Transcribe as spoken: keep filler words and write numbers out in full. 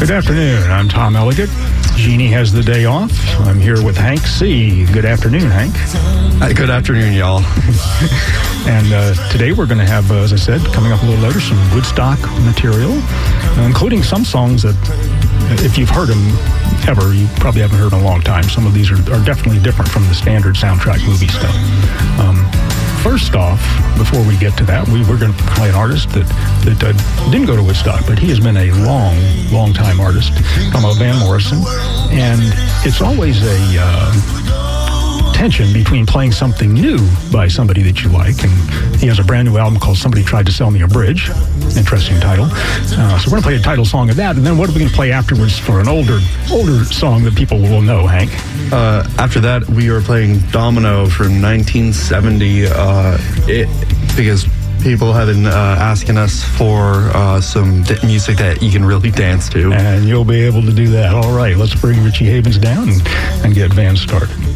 Good afternoon. I'm Tom Elliott. Jeannie has the day off. I'm here with Hank C. Good afternoon, Hank. Hi, good afternoon, y'all. And uh, today we're going to have, uh, as I said, coming up a little later, some Woodstock material, uh, including some songs that, if you've heard them ever, you probably haven't heard in a long time. Some of these are, are definitely different from the standard soundtrack movie stuff. Um, First off, before we get to that, we were going to play an artist that, that uh, didn't go to Woodstock, but he has been a long, long time artist. I'm talking about Van Morrison. And it's always a uh, tension between playing something new by somebody that you like. And he has a brand new album called Somebody Tried to Sell Me a Bridge. Interesting title. Uh, so we're going to play a title song of that. And then what are we going to play afterwards for an older, older song that people will know, Hank? Uh, after that, we are playing Domino from nineteen seventy, uh, it, because people have been uh, asking us for uh, some d- music that you can really dance to. And you'll be able to do that. All right, let's bring Richie Havens down and, and get Van started.